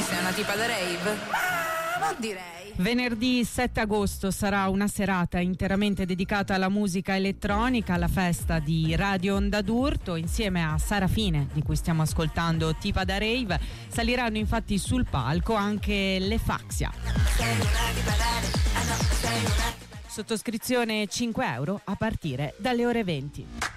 sei una tipa da rave? Non direi. Venerdì 7 agosto sarà una serata interamente dedicata alla musica elettronica, alla festa di Radio Onda d'Urto. Insieme a Sara Fine, di cui stiamo ascoltando Tipa da Rave, saliranno infatti sul palco anche le Faxia. Sottoscrizione €5 a partire dalle ore 20.